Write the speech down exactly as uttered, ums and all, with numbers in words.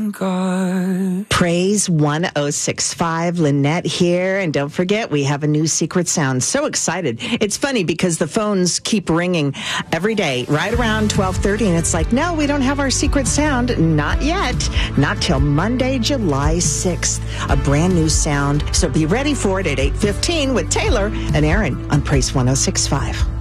thank God. Praise one oh six point five, Lynette here. And don't forget, we have a new secret sound. So excited. It's funny because the phones keep ringing every day, right around twelve thirty. And it's like, no, we don't have our secret sound. Not yet. Not till Monday, July sixth. A brand new sound. So be ready for it at eight fifteen with Taylor and Aaron on Praise one oh six point five.